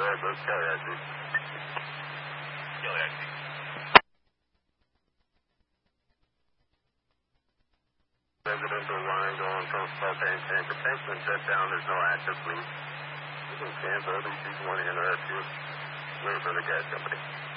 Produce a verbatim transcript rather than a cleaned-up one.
ahead, let's go, I see. Kelly, I see. Residential line going from propane tanker. Tank's been shut down. There's no active leak. You can cancel. These people want to interrupt you. Wait for the gas company.